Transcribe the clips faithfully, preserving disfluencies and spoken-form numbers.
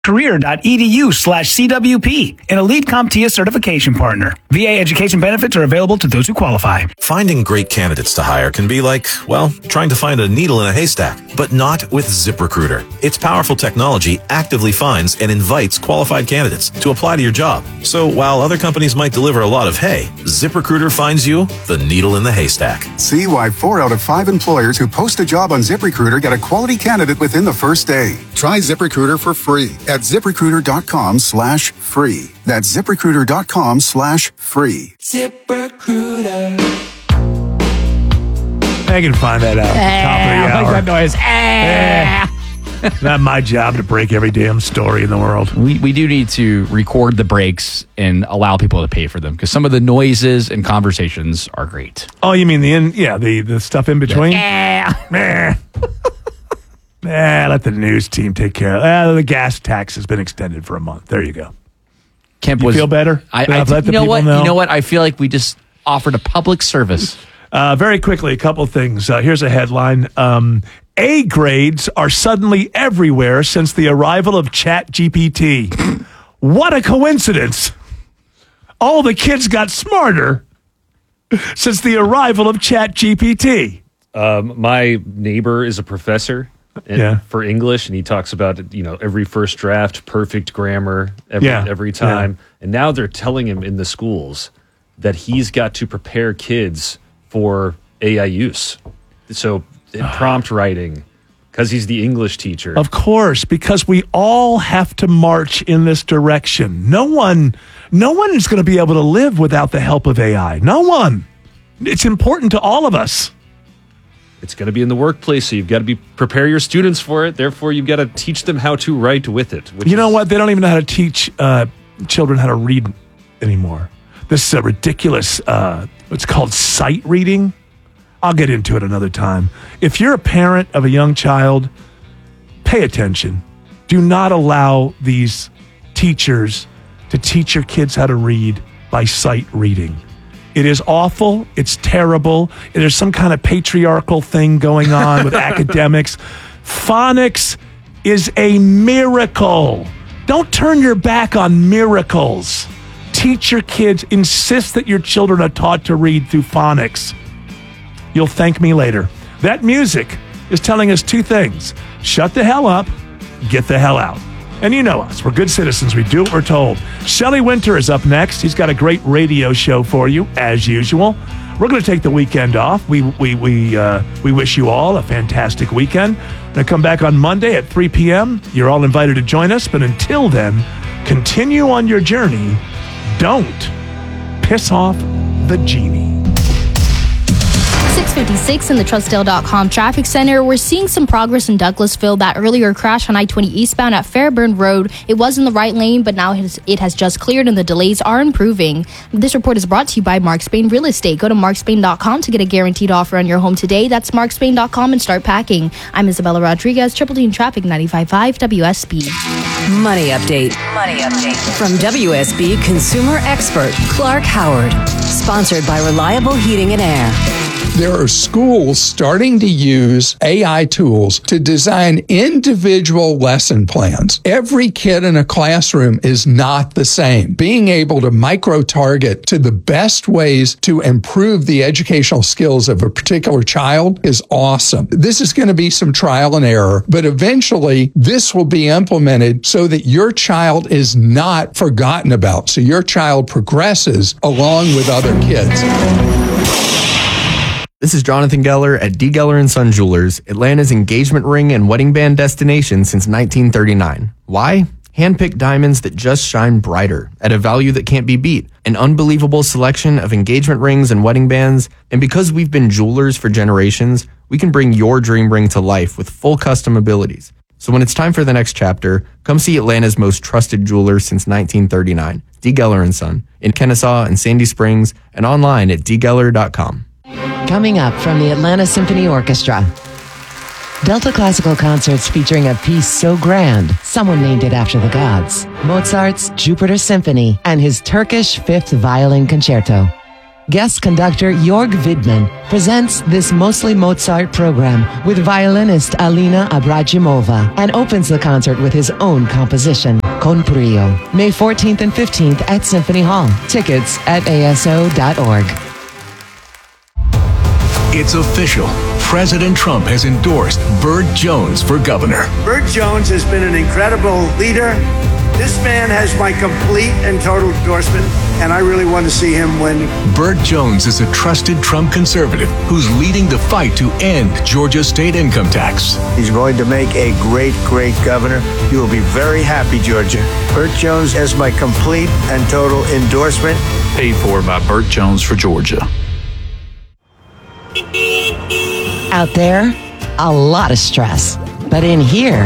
career.edu slash CWP, an Elite CompTIA certification partner. V A education benefits are available to those who qualify. Finding great candidates to hire can be like, well, trying to find a needle in a haystack, but not with ZipRecruiter. Its powerful technology actively finds and invites qualified candidates to apply to your job. So while other companies might deliver a lot of hay, ZipRecruiter finds you the needle in the haystack. See why four out of five employers who post a job on ZipRecruiter get a quality candidate within the first day. Try ZipRecruiter for free at ZipRecruiter.com slash free. That's ZipRecruiter.com slash free. ZipRecruiter. I can find that out. Eh, Top of the I hour. like that noise. Eh. Eh. Not my job to break every damn story in the world. We we do need to record the breaks and allow people to pay for them because some of the noises and conversations are great. Oh, you mean the in? Yeah, the, the stuff in between? Yeah. Meh. Eh, let the news team take care of it. Uh, the gas tax has been extended for a month. There you go. Kemp You was, feel better? I, Did I I think- let the you know people what? know? You know what? I feel like we just offered a public service. Uh, very quickly, a couple of things. Uh, here's a headline. Um, A grades are suddenly everywhere since the arrival of ChatGPT. What a coincidence. All the kids got smarter since the arrival of ChatGPT. Um, my neighbor is a professor in, Yeah. for English, and he talks about, you know, every first draft, perfect grammar every, Yeah. every time. And now they're telling him in the schools that he's got to prepare kids for A I use. So prompt writing, because he's the English teacher. Of course, because we all have to march in this direction. No one, no one is going to be able to live without the help of A I. No one. It's important to all of us. It's going to be in the workplace, so you've got to be prepare your students for it. Therefore, you've got to teach them how to write with it. Which You know is- what? They don't even know how to teach uh, children how to read anymore. This is a ridiculous, uh, it's called sight reading. I'll get into it another time. If you're a parent of a young child, pay attention. Do not allow these teachers to teach your kids how to read by sight reading. It is awful. It's terrible. There's some kind of patriarchal thing going on with academics. Phonics is a miracle. Don't turn your back on miracles. Teach your kids. Insist that your children are taught to read through phonics. You'll thank me later. That music is telling us two things. Shut the hell up. Get the hell out. And you know us. We're good citizens. We do what we're told. Shelley Winter is up next. He's got a great radio show for you, as usual. We're going to take the weekend off. We we we uh, we wish you all a fantastic weekend. We're going to come back on Monday at three p.m. You're all invited to join us. But until then, continue on your journey. Don't piss off the genie. six fifty-six in the Trustdale dot com traffic center. We're seeing some progress in Douglasville. That earlier crash on I twenty eastbound at Fairburn Road, it was in the right lane, but now it has, it has just cleared and the delays are improving. This report is brought to you by Mark Spain Real Estate. Go to mark spain dot com to get a guaranteed offer on your home today. That's mark spain dot com and start packing. I'm Isabella Rodriguez, Triple D in Traffic, ninety-five point five W S B. Money update. Money update from W S B consumer expert Clark Howard. Sponsored by Reliable Heating and Air. There are schools starting to use A I tools to design individual lesson plans. Every kid in a classroom is not the same. Being able to micro-target to the best ways to improve the educational skills of a particular child is awesome. This is going to be some trial and error, but eventually this will be implemented so that your child is not forgotten about, so your child progresses along with other kids. This is Jonathan Geller at D. Geller and Son Jewelers, Atlanta's engagement ring and wedding band destination since nineteen thirty-nine. Why? Handpicked diamonds that just shine brighter at a value that can't be beat. An unbelievable selection of engagement rings and wedding bands. And because we've been jewelers for generations, we can bring your dream ring to life with full custom abilities. So when it's time for the next chapter, come see Atlanta's most trusted jeweler since nineteen thirty-nine, D. Geller and Son, in Kennesaw and Sandy Springs, and online at d geller dot com. Coming up from the Atlanta Symphony Orchestra. Delta Classical Concerts featuring a piece so grand, someone named it after the gods. Mozart's Jupiter Symphony and his Turkish Fifth Violin Concerto. guest conductor Jorg Widman presents this mostly Mozart program with violinist Alina Abrajimova and opens the concert with his own composition, Con Brio, May fourteenth and fifteenth at Symphony Hall. Tickets at A S O dot org. It's official. President Trump has endorsed Burt Jones for governor. Burt Jones has been an incredible leader. This man has my complete and total endorsement, and I really want to see him win. Burt Jones is a trusted Trump conservative who's leading the fight to end Georgia's state income tax. He's going to make a great, great governor. You will be very happy, Georgia. Burt Jones has my complete and total endorsement. Paid for by Burt Jones for Georgia. Out there, a lot of stress. But in here,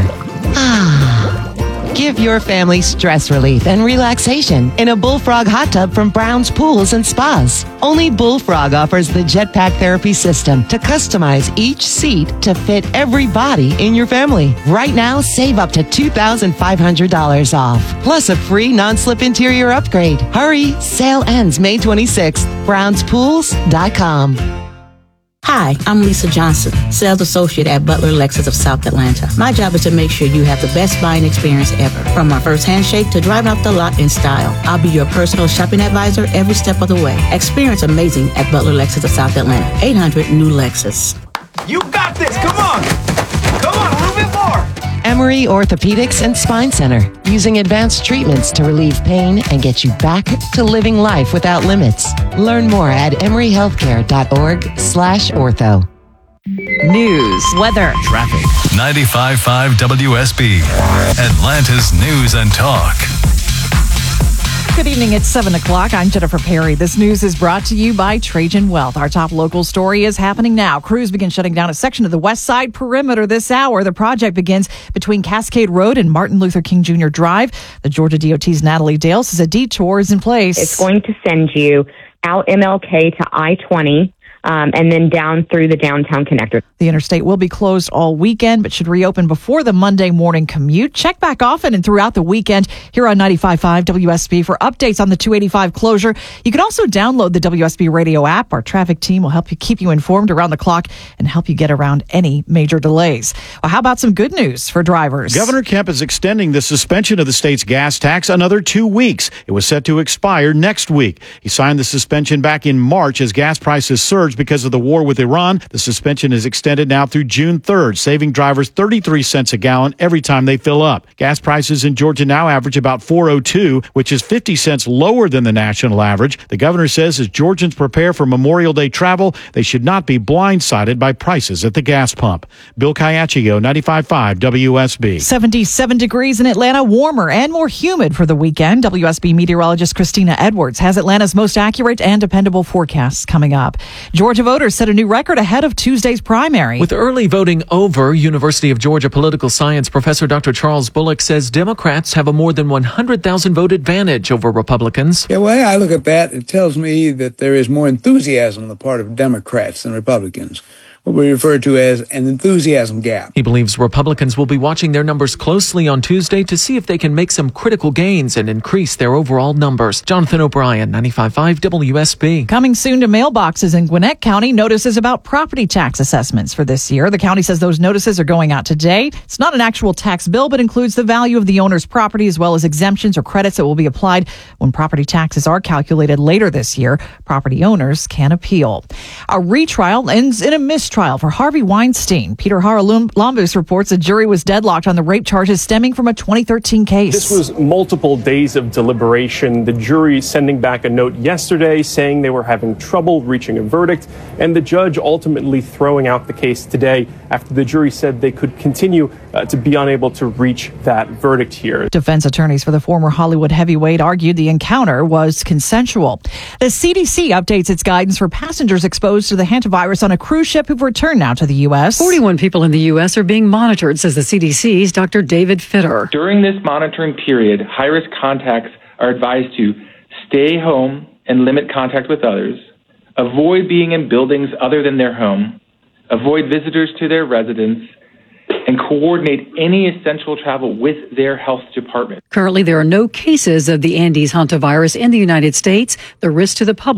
ah, give your family stress relief and relaxation in a Bullfrog hot tub from Brown's Pools and Spas. Only Bullfrog offers the Jetpack Therapy system to customize each seat to fit every body in your family. Right now, save up to two thousand five hundred dollars off, plus a free non-slip interior upgrade. Hurry, sale ends May twenty-sixth. browns pools dot com. Hi, I'm Lisa Johnson, sales associate at Butler Lexus of South Atlanta. My job is to make sure you have the best buying experience ever. From our first handshake to driving off the lot in style, I'll be your personal shopping advisor every step of the way. Experience amazing at Butler Lexus of South Atlanta. eight hundred new Lexus. You got this. Come on. Come on, a little bit more. Emory Orthopedics and Spine Center, using advanced treatments to relieve pain and get you back to living life without limits. Learn more at emory healthcare dot org slash ortho. News, weather, Traffic. ninety-five point five W S B, Atlanta's News and Talk. Good evening. It's seven o'clock. I'm Jennifer Perry. This news is brought to you by Trajan Wealth. Our top local story is happening now. Crews begin shutting down a section of the West Side Perimeter this hour. The project begins between Cascade Road and Martin Luther King Junior Drive. The Georgia D O T's Natalie Dale says a detour is in place. It's going to send you out M L K to I twenty. Um, and then down through the downtown connector. The interstate will be closed all weekend, but should reopen before the Monday morning commute. Check back often and throughout the weekend here on ninety-five point five W S B for updates on the two eighty-five closure. You can also download the W S B radio app. Our traffic team will help you keep you informed around the clock and help you get around any major delays. Well, how about some good news for drivers? Governor Kemp is extending the suspension of the state's gas tax another two weeks. It was set to expire next week. He signed the suspension back in March as gas prices surged because of the war with Iran. The suspension is extended now through June third, saving drivers thirty-three cents a gallon every time they fill up. Gas prices in Georgia now average about four oh two, which is fifty cents lower than the national average. The governor says as Georgians prepare for Memorial Day travel, they should not be blindsided by prices at the gas pump. Bill Caiaccio, ninety-five point five W S B. seventy-seven degrees in Atlanta, warmer and more humid for the weekend. W S B meteorologist Christina Edwards has Atlanta's most accurate and dependable forecasts coming up. Georgia voters set a new record ahead of Tuesday's primary. With early voting over, University of Georgia political science professor Doctor Charles Bullock says Democrats have a more than one hundred thousand vote advantage over Republicans. Yeah, well, I look at that, it tells me that there is more enthusiasm on the part of Democrats than Republicans. What we refer to as an enthusiasm gap. He believes Republicans will be watching their numbers closely on Tuesday to see if they can make some critical gains and increase their overall numbers. Jonathan O'Brien, ninety-five point five W S B. Coming soon to mailboxes in Gwinnett County, notices about property tax assessments for this year. The county says those notices are going out today. It's not an actual tax bill, but includes the value of the owner's property as well as exemptions or credits that will be applied when property taxes are calculated later this year. Property owners can appeal. A retrial ends in a mistrial for Harvey Weinstein. Peter Haralambous reports a jury was deadlocked on the rape charges stemming from a twenty thirteen case. This was multiple days of deliberation. The jury sending back a note yesterday saying they were having trouble reaching a verdict, and the judge ultimately throwing out the case today after the jury said they could continue uh, to be unable to reach that verdict here. Defense attorneys for the former Hollywood heavyweight argued the encounter was consensual. The C D C updates its guidance for passengers exposed to the hantavirus on a cruise ship who've returned now to the U S. forty-one people in the U S are being monitored, says the C D C's Doctor David Fitter. During this monitoring period, high-risk contacts are advised to stay home and limit contact with others, avoid being in buildings other than their home, avoid visitors to their residence, and coordinate any essential travel with their health department. Currently, there are no cases of the Andes hantavirus in the United States. The risk to the public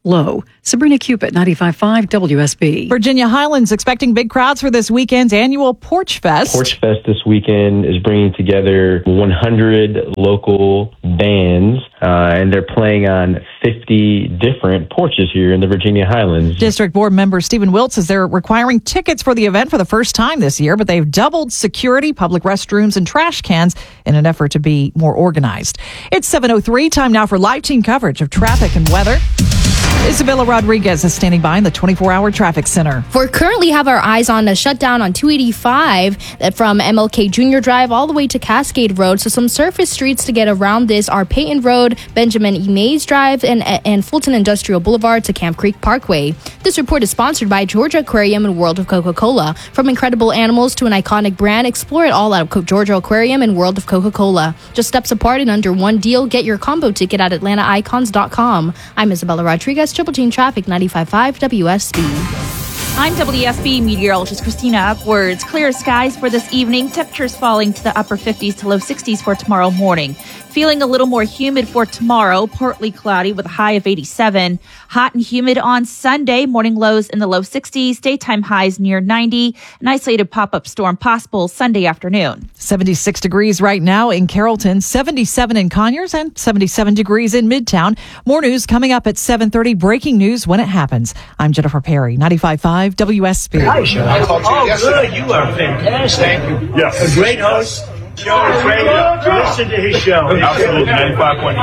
low. Sabrina Cupid, ninety-five point five W S B. Virginia Highlands expecting big crowds for this weekend's annual Porch Fest. Porch Fest this weekend is bringing together one hundred local bands, uh, and they're playing on fifty different porches here in the Virginia Highlands. District Board member Stephen Wilt says they're requiring tickets for the event for the first time this year, but they've doubled security, public restrooms, and trash cans in an effort to be more organized. It's seven oh three, time now for live team coverage of traffic and weather. Isabella Rodriguez is standing by in the twenty-four hour traffic center. We currently have our eyes on a shutdown on two eighty-five that from M L K Junior Drive all the way to Cascade Road. So some surface streets to get around this are Peyton Road, Benjamin E. Mays Drive, and, and Fulton Industrial Boulevard to Camp Creek Parkway. This report is sponsored by Georgia Aquarium and World of Coca-Cola. From incredible animals to an iconic brand, explore it all at Georgia Aquarium and World of Coca-Cola. Just steps apart and under one deal. Get your combo ticket at Atlanta Icons dot com. I'm Isabella Rodriguez, Triple Team Traffic, ninety-five point five W S B. I'm W S B meteorologist Christina Upwards. Clear skies for this evening. Temperatures falling to the upper fifties to low sixties for tomorrow morning. Feeling a little more humid for tomorrow. Partly cloudy with a high of eighty-seven. Hot and humid on Sunday. Morning lows in the low sixties. Daytime highs near ninety. An isolated pop-up storm possible Sunday afternoon. seventy-six degrees right now in Carrollton, seventy-seven in Conyers, and seventy-seven degrees in Midtown. More news coming up at seven thirty. Breaking news when it happens. I'm Jennifer Perry, ninety-five point five W S B. Hi, Sean. I talked to you yesterday. Good. You are fantastic. Thank you. Yes. A great host. Show is great. Listen to his show. Absolutely. ninety-five point nine.